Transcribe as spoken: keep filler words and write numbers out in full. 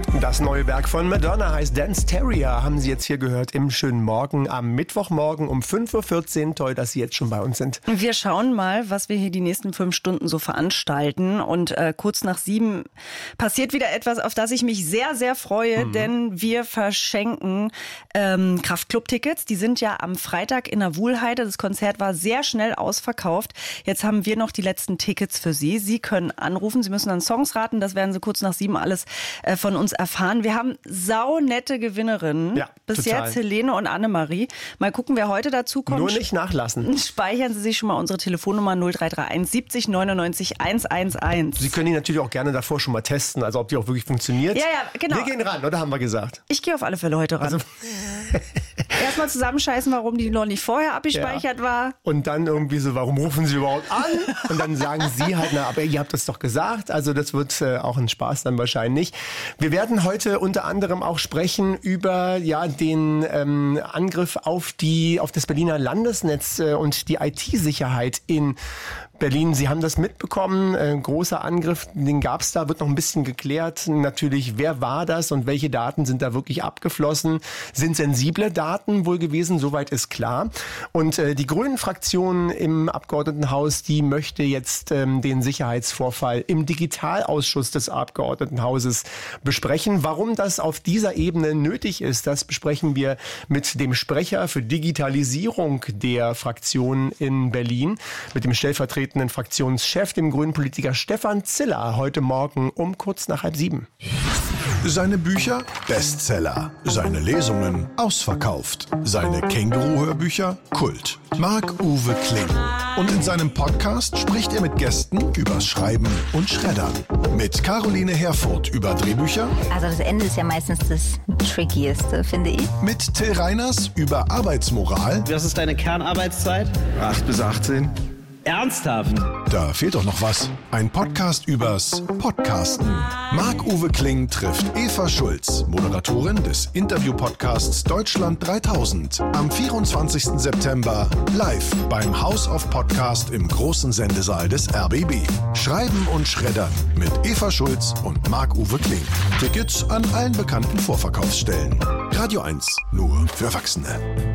Das neue Werk von Madonna heißt Dance Terrier, haben Sie jetzt hier gehört im schönen Morgen am Mittwochmorgen um fünf Uhr vierzehn. Toll, dass Sie jetzt schon bei uns sind. Wir schauen mal, was wir hier die nächsten fünf Stunden so veranstalten. Und äh, kurz nach sieben passiert wieder etwas, auf das ich mich sehr, sehr freue, mhm. denn wir verschenken ähm, Kraftclub-Tickets. Die sind ja am Freitag in der Wuhlheide. Das Konzert war sehr schnell ausverkauft. Jetzt haben wir noch die letzten Tickets für Sie. Sie können anrufen, Sie müssen dann Songs raten. Das werden Sie kurz nach sieben alles äh, von uns erfahren. Wir haben saunette Gewinnerinnen. Ja, bis total. Jetzt Helene und Annemarie. Mal gucken, wer heute dazu kommt. Nur nicht nachlassen. Speichern Sie sich schon mal unsere Telefonnummer null drei drei eins siebzig neunundneunzig hundertelf. Sie können die natürlich auch gerne davor schon mal testen, also ob die auch wirklich funktioniert. Ja, ja, genau. Wir gehen ran, oder haben wir gesagt? Ich gehe auf alle Fälle heute ran. Also erstmal zusammenscheißen, warum die noch nicht vorher abgespeichert ja. war. Und dann irgendwie so, warum rufen Sie überhaupt an? Und dann sagen Sie halt, na, aber ihr habt das doch gesagt. Also das wird äh, auch ein Spaß dann wahrscheinlich. Wir werden heute unter anderem auch sprechen über ja den ähm, Angriff auf die auf das Berliner Landesnetz äh, und die I T-Sicherheit in Berlin. Sie haben das mitbekommen, äh, großer Angriff, den gab es da, wird noch ein bisschen geklärt. Natürlich, wer war das und welche Daten sind da wirklich abgeflossen? Sind sensible Daten wohl gewesen, soweit ist klar. Und äh, die Grünen-Fraktion im Abgeordnetenhaus, die möchte jetzt ähm, den Sicherheitsvorfall im Digitalausschuss des Abgeordnetenhauses besprechen. Warum das auf dieser Ebene nötig ist, das besprechen wir mit dem Sprecher für Digitalisierung der Fraktion in Berlin, mit dem stellvertretenden Fraktionschef, dem grünen Politiker Stefan Ziller, heute Morgen um kurz nach halb sieben. Seine Bücher Bestseller, seine Lesungen ausverkauft, seine Känguru-Hörbücher Kult. Marc-Uwe Kling. Und in seinem Podcast spricht er mit Gästen übers Schreiben und Schreddern. Mit Caroline Herfurth über Drehbücher. Also das Ende ist ja meistens das Trickieste, finde ich. Mit Till Reiners über Arbeitsmoral. Was ist deine Kernarbeitszeit? acht bis achtzehn. Ernsthaft? Da fehlt doch noch was. Ein Podcast übers Podcasten. Marc-Uwe Kling trifft Eva Schulz, Moderatorin des Interview-Podcasts Deutschland dreitausend. Am vierundzwanzigsten September live beim House of Podcast im großen Sendesaal des R B B. Schreiben und Schreddern mit Eva Schulz und Marc-Uwe Kling. Tickets an allen bekannten Vorverkaufsstellen. Radio eins, nur für Erwachsene.